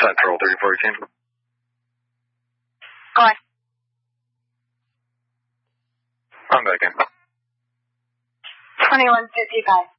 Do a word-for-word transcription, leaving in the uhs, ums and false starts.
Central three fourteen. Go on. I'm back in. twenty-one fifty-five.